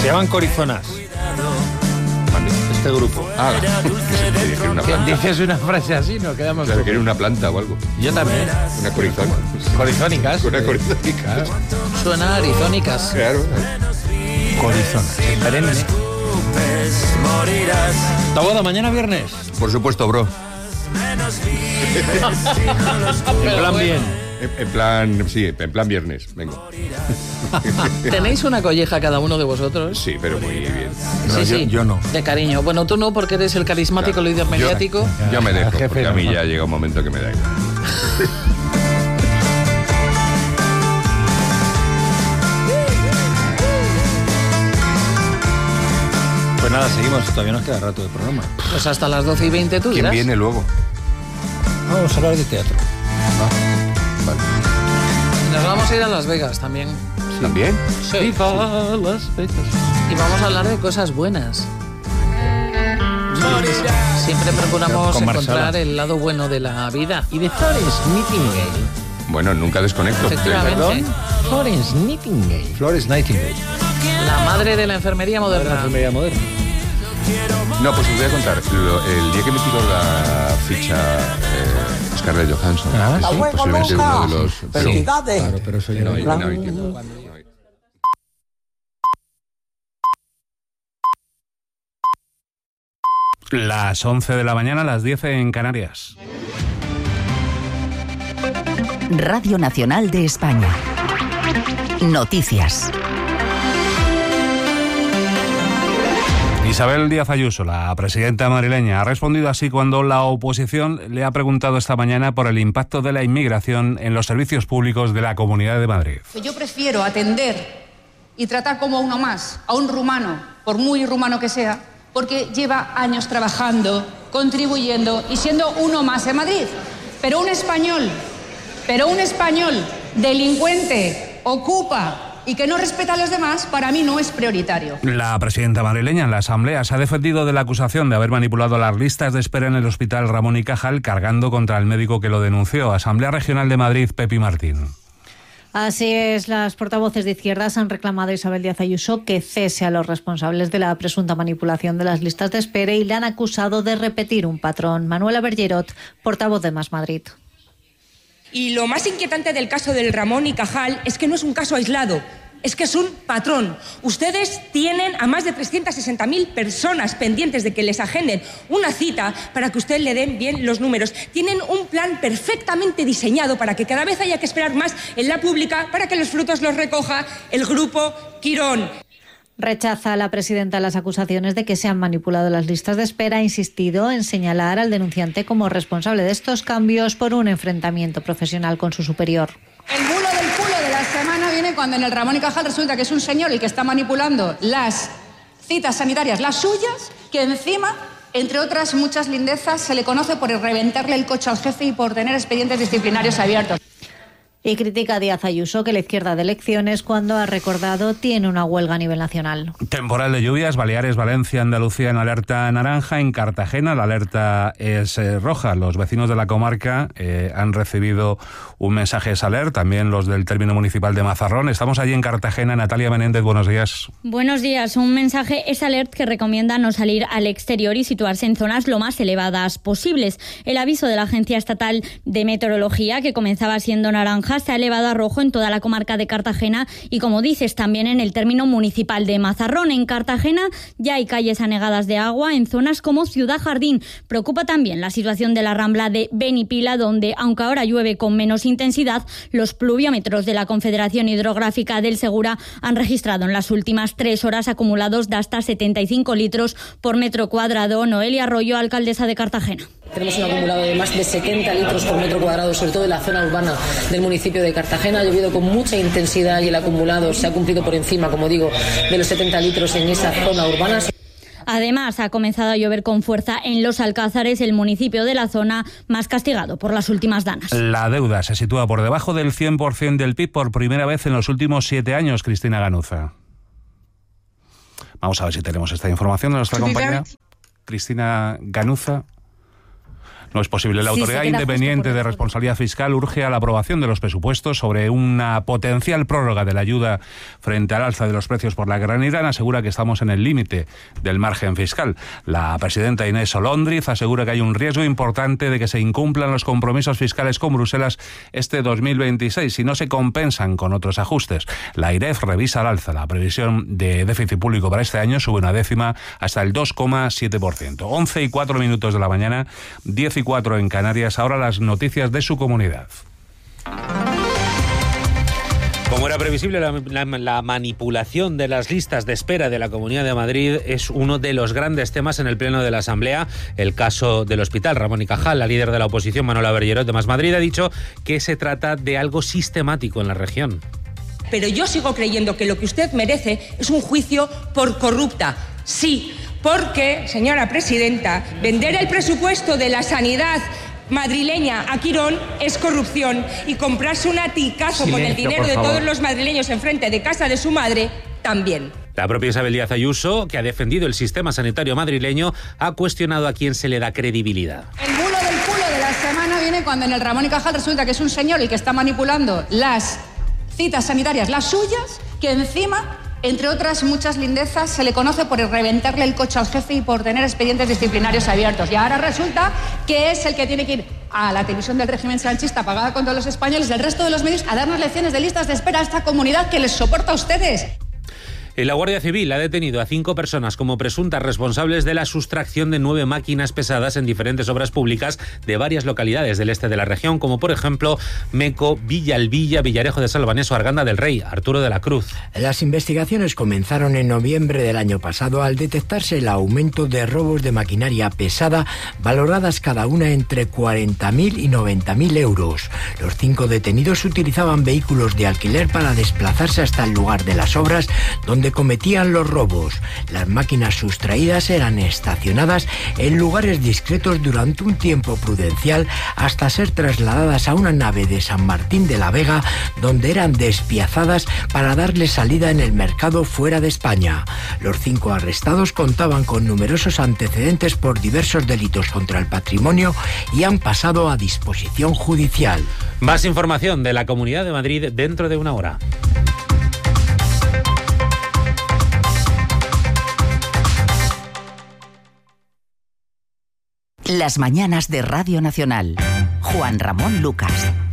Se llaman Corizonas. Este grupo. Que dije una planta. Dices una frase así, nos quedamos. Claro, que era una planta o algo. Yo también. Una corizona. Corizónicas. Una corizónica. Claro. Suena arizónicas. Claro. Corizonas. Perenne. Taboada, mañana viernes. Por supuesto, bro. En plan bien. En plan, sí, en plan viernes. Vengo. ¿Tenéis una colleja cada uno de vosotros? Sí, pero muy bien. No, yo no. De cariño. Bueno, tú no, porque eres el carismático, Claro. líder mediático. Yo me dejo, Jefe, porque a mí no. ya llega un momento que me da igual. Pues nada, seguimos. Todavía nos queda rato de programa. Pues hasta las 12:20 tú ¿Quién dirás. viene luego? Vamos a hablar de teatro. Vale. Nos vamos a ir a Las Vegas también. ¿También? Sí. Viva Las Vegas. Y vamos a hablar de cosas buenas. Siempre procuramos Con Marsala. encontrar el lado bueno de la vida. Y de Florence Nightingale. Bueno, nunca desconecto. Efectivamente. ¿Perdón? Florence Nightingale. Florence Nightingale. La madre de la enfermería La moderna. enfermería moderna. No, pues os voy a contar. El día que me tiró la ficha Scarlett Johansson, Ah, sí, sí. posiblemente uno de los... Felicidades. Claro, pero eso ya No no hay- hay. no hay tiempo. Las 11 de la mañana, las 10 en Canarias. Radio Nacional de España. Noticias. Isabel Díaz Ayuso, la presidenta madrileña, ha respondido así cuando la oposición le ha preguntado esta mañana por el impacto de la inmigración en los servicios públicos de la Comunidad de Madrid. Yo prefiero atender y tratar como a uno más, a un rumano, por muy rumano que sea, porque lleva años trabajando, contribuyendo y siendo uno más en Madrid. Pero un español delincuente, ocupa y que no respeta a los demás, para mí no es prioritario. La presidenta madrileña en la Asamblea se ha defendido de la acusación de haber manipulado las listas de espera en el Hospital Ramón y Cajal, cargando contra el médico que lo denunció. Asamblea Regional de Madrid, Pepi Martín. Así es, las portavoces de izquierdas han reclamado a Isabel Díaz Ayuso que cese a los responsables de la presunta manipulación de las listas de espera y le han acusado de repetir un patrón. Manuela Bergerot, portavoz de Más Madrid. Y lo más inquietante del caso del Ramón y Cajal es que no es un caso aislado, es que es un patrón. Ustedes tienen a más de 360.000 personas pendientes de que les agenden una cita para que ustedes le den bien los números. Tienen un plan perfectamente diseñado para que cada vez haya que esperar más en la pública para que los frutos los recoja el grupo Quirón. Rechaza la presidenta las acusaciones de que se han manipulado las listas de espera. Ha insistido en señalar al denunciante como responsable de estos cambios por un enfrentamiento profesional con su superior. El bulo del culo de la semana viene cuando en el Ramón y Cajal resulta que es un señor el que está manipulando las citas sanitarias, las suyas, que encima, entre otras muchas lindezas, se le conoce por reventarle el coche al jefe y por tener expedientes disciplinarios abiertos. Y critica a Díaz Ayuso que la izquierda de elecciones, cuando ha recordado, tiene una huelga a nivel nacional. Temporal de lluvias, Baleares, Valencia, Andalucía en alerta naranja. En Cartagena la alerta es roja. Los vecinos de la comarca han recibido un mensaje de Saler, también los del término municipal de Mazarrón. Estamos allí en Cartagena. Natalia Menéndez, buenos días. Buenos días. Un mensaje es alert que recomienda no salir al exterior y situarse en zonas lo más elevadas posibles. El aviso de la Agencia Estatal de Meteorología, que comenzaba siendo naranja, se ha elevado a rojo en toda la comarca de Cartagena y, como dices, también en el término municipal de Mazarrón. En Cartagena ya hay calles anegadas de agua en zonas como Ciudad Jardín. Preocupa también la situación de la Rambla de Benipila, donde, aunque ahora llueve con menos intensidad, los pluviómetros de la Confederación Hidrográfica del Segura han registrado en las últimas 3 horas acumulados de hasta 75 litros por metro cuadrado. Noelia Arroyo, alcaldesa de Cartagena. Tenemos un acumulado de más de 70 litros por metro cuadrado, sobre todo en la zona urbana del municipio de Cartagena. Ha llovido con mucha intensidad y el acumulado se ha cumplido por encima, como digo, de los 70 litros en esa zona urbana. Además, ha comenzado a llover con fuerza en Los Alcázares, el municipio de la zona más castigado por las últimas danas. La deuda se sitúa por debajo del 100% del PIB por primera vez en los últimos 7 años, Cristina Ganuza. Vamos a ver si tenemos esta información de nuestra compañera Cristina Ganuza. no es posible. La Autoridad Independiente de Responsabilidad Fiscal urge a la aprobación de los presupuestos sobre una potencial prórroga de la ayuda frente al alza de los precios por la guerra en Irán. Asegura que estamos en el límite del margen fiscal. La presidenta Inés Olóndriz asegura que hay un riesgo importante de que se incumplan los compromisos fiscales con Bruselas este 2026 si no se compensan con otros ajustes. La AIREF revisa al alza la previsión de déficit público para este año, sube una décima hasta el 2,7%. 11:04 de la mañana, 10:04 en Canarias. Ahora las noticias de su comunidad. Como era previsible, la manipulación de las listas de espera de la Comunidad de Madrid es uno de los grandes temas en el Pleno de la Asamblea. El caso del Hospital Ramón y Cajal, la líder de la oposición, Manuela Bergerot de Más Madrid, ha dicho que se trata de algo sistemático en la región. Pero yo sigo creyendo que lo que usted merece es un juicio por corrupta. Sí, porque, señora presidenta, vender el presupuesto de la sanidad madrileña a Quirón es corrupción, y comprarse un aticazo con el dinero de todos los madrileños enfrente de casa de su madre también. La propia Isabel Díaz Ayuso, que ha defendido el sistema sanitario madrileño, ha cuestionado a quién se le da credibilidad. El bulo del culo de la semana viene cuando en el Ramón y Cajal resulta que es un señor el que está manipulando las citas sanitarias, las suyas, que encima, entre otras muchas lindezas, se le conoce por reventarle el coche al jefe y por tener expedientes disciplinarios abiertos. Y ahora resulta que es el que tiene que ir a la televisión del régimen sanchista pagada con todos los españoles del resto de los medios a darnos lecciones de listas de espera a esta comunidad que les soporta a ustedes. La Guardia Civil ha detenido a 5 personas como presuntas responsables de la sustracción de 9 máquinas pesadas en diferentes obras públicas de varias localidades del este de la región, como por ejemplo Meco, Villalbilla, Villarejo de Salvanés o Arganda del Rey. Arturo de la Cruz. Las investigaciones comenzaron en noviembre del año pasado al detectarse el aumento de robos de maquinaria pesada valoradas cada una entre 40.000 y 90.000 euros. Los 5 detenidos utilizaban vehículos de alquiler para desplazarse hasta el lugar de las obras donde cometían los robos. Las máquinas sustraídas eran estacionadas en lugares discretos durante un tiempo prudencial hasta ser trasladadas a una nave de San Martín de la Vega, donde eran despiazadas para darle salida en el mercado fuera de España. Los 5 arrestados contaban con numerosos antecedentes por diversos delitos contra el patrimonio y han pasado a disposición judicial. Más información de la Comunidad de Madrid dentro de una hora. Las mañanas de Radio Nacional. Juan Ramón Lucas.